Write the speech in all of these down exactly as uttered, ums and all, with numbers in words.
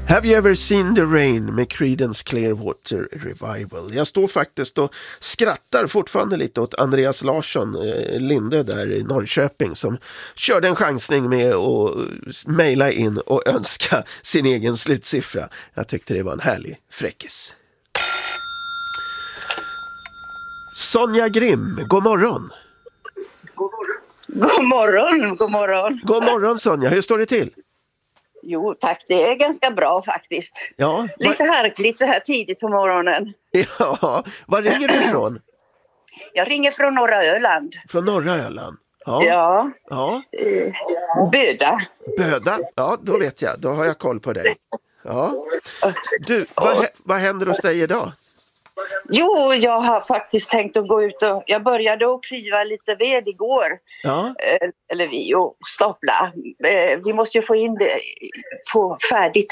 Have you ever seen the rain med Creedence Clearwater Revival? Jag står faktiskt och skrattar fortfarande lite åt Andreas Larsson, eh, Linde där i Norrköping, som körde en chansning med att mejla in och önska sin egen slutsiffra. Jag tyckte det var en härlig fräckis. Sonja Grimm, god morgon. God morgon, god morgon. God morgon Sonja, hur står det till? Jo tack, det är ganska bra faktiskt. Ja, var... Lite härligt så här tidigt på morgonen. Ja, var ringer du ifrån? Jag ringer från norra Öland. Från norra Öland? Ja. Ja. Ja. Eh, Böda. Böda, ja då vet jag, då har jag koll på dig. Ja. Du, vad, vad händer hos dig idag? Jo, jag har faktiskt tänkt att gå ut och jag började att klyva lite ved igår. Ja. Eh, eller vi och stapla. Eh, vi måste ju få in det, få färdigt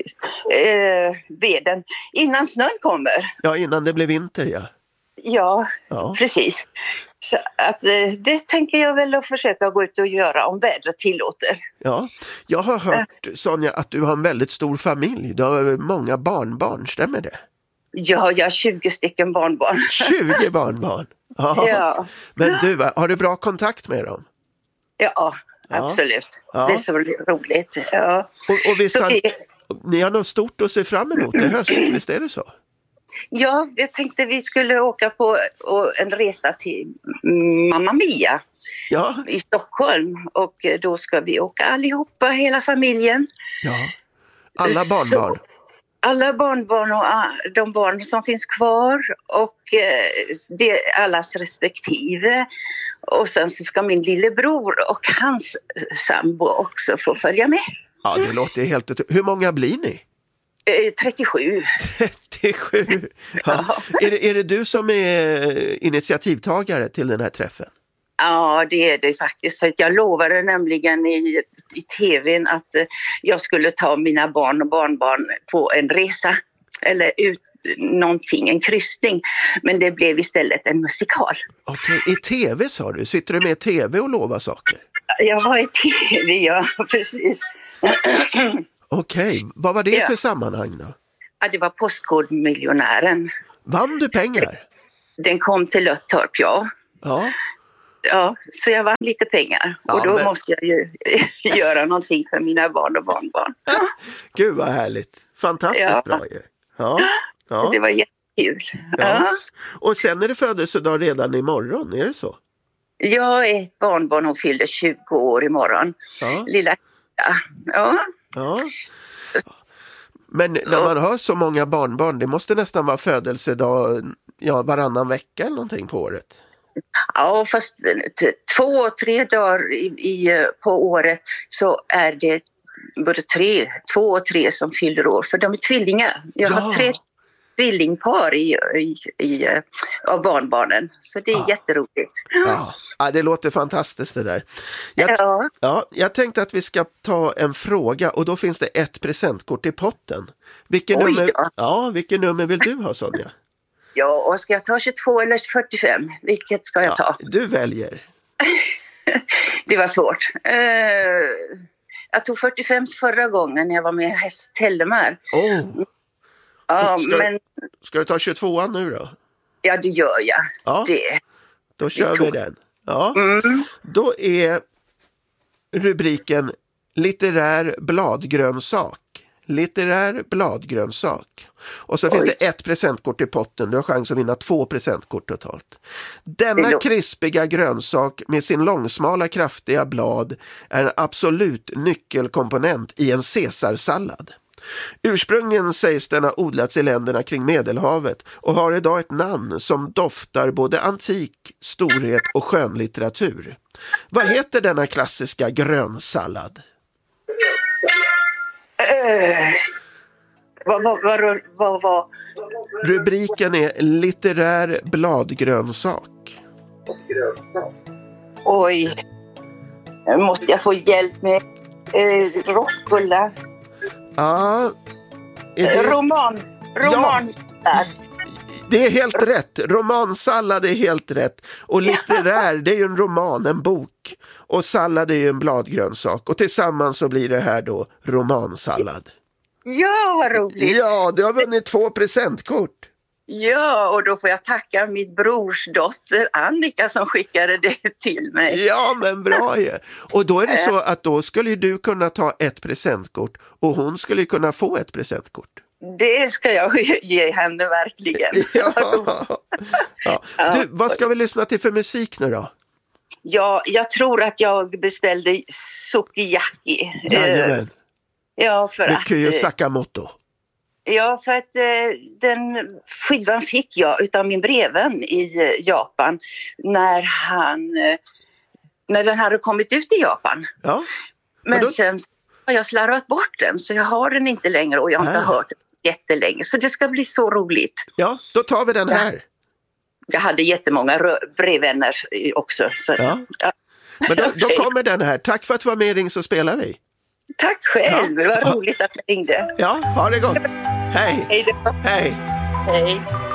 eh, veden innan snön kommer. Ja, innan det blir vinter, ja. Ja, ja. Precis. Så att, eh, det tänker jag väl att försöka gå ut och göra om vädret tillåter. Ja, jag har hört Sonja att du har en väldigt stor familj. Du har många barnbarn, stämmer det? Ja, jag har tjugo stycken barnbarn. tjugo barnbarn? Ja. Ja. Men du, har du bra kontakt med dem? Ja, ja. absolut. Ja. Det är så roligt. Ja. Och, och visst har, vi... ni har något stort att se fram emot i höst, visst är det så? Ja, jag tänkte vi skulle åka på en resa till Mamma Mia ja. i Stockholm. Och då ska vi åka allihopa, hela familjen. Ja, alla barnbarn. Så... Alla barnbarn och de barn som finns kvar och det är allas respektive. Och sen så ska min lillebror och hans sambo också få följa med. Ja, det låter helt... Hur många blir ni? trettiosju. trettiosju? Ja. Ja. Är, det, är det du som är initiativtagare till den här träffen? Ja, det är det faktiskt. För att jag lovade nämligen i, i tvn att jag skulle ta mina barn och barnbarn på en resa. Eller ut någonting, en kryssning. Men det blev istället en musikal. Okej, i tv sa du? Sitter du med i tv och lovar saker? Jag var i tv, ja, precis. Okej, vad var det ja. för sammanhang då? Ja, det var Postkodmiljonären. Vann du pengar? Den kom till Löttorp, ja. Ja. Ja, så jag vann lite pengar. Ja, och då men... måste jag ju göra någonting för mina barn och barnbarn. Ja. Gud vad härligt. Fantastiskt ja. bra ju. Ja. Ja. Det var jättekul. Ja. Ja. Och sen är det födelsedag redan imorgon, är det så? Jag är ett barnbarn och fyllde tjugo år imorgon. Ja. Lilla ja. Ja. Men när man har så många barnbarn, det måste nästan vara födelsedag ja, varannan vecka eller någonting på året. Ja, fast t- två, tre dagar i, i, på året så är det både tre, två och tre som fyller år. För de är tvillingar. Jag ja. har tre tvillingpar i, i, i, av barnbarnen. Så det är ja. jätteroligt. Ja. Ja, det låter fantastiskt det där. Jag, t- ja. Ja, jag tänkte att vi ska ta en fråga och då finns det ett presentkort i potten. Vilken, Oj, nummer, ja. Ja, vilken nummer vill du ha, Sonja? Ja, och ska jag ta tjugotvå eller fyrtiofem? Vilket ska jag ta? Ja, du väljer. Det var svårt. Uh, jag tog fyrtiofem förra gången när jag var med i Häst Tellemar. Oh. Ja, ska, men... ska du ta tjugotvåan nu då? Ja, det gör jag. Ja, det. då kör vi den. Ja. Mm. Då är rubriken litterär bladgrönsak. Litterär bladgrönsak. Och så Oj. finns det ett presentkort i potten. Du har chans att vinna två presentkort totalt. Denna krispiga grönsak med sin långsmala kraftiga blad är en absolut nyckelkomponent i en caesarsallad. Ursprungligen sägs den ha odlats i länderna kring Medelhavet och har idag ett namn som doftar både antik, storhet och skönlitteratur. Vad heter denna klassiska grönsallad? Uh, vad, vad, vad, vad, vad? Rubriken är litterär bladgrönsak. Oj, måste jag få hjälp med uh, rockbulla? Ja. Det... Roman, roman. Ja. Det är helt rätt. Romansallad är helt rätt. Och litterär, det är ju en roman, en bok. Och sallad är ju en bladgrönsak. Och tillsammans så blir det här då romansallad. Ja, vad roligt. Ja, du har vunnit två presentkort. Ja, och då får jag tacka min brors dotter Annika som skickade det till mig. Ja, men bra ju. Och då är det så att då skulle du kunna ta ett presentkort och hon skulle kunna få ett presentkort. Det ska jag ge henne verkligen. Ja. Ja. Du, vad ska vi lyssna till för musik nu då? Ja, jag tror att jag beställde sukiyaki. Jajamän. Ja, för med att... Kyo Sakamoto. Ja, för att eh, den skivan fick jag utav min brevvän i eh, Japan när han eh, när den hade kommit ut i Japan. Ja. Men då... sen har jag slarvat bort den så jag har den inte längre och jag har inte Nej. hört den jättelänge. Så det ska bli så roligt. Ja, då tar vi den här. Jag hade jättemånga rö- brevvänner också. Så, Ja. ja. Men då, då Okej. kommer den här. Tack för att du var med i Ring så spelar vi. Tack själv, Ja. det var Ja. roligt att du ringde. Ja, ha det gott. Hej. Hej då. Hej. Hej.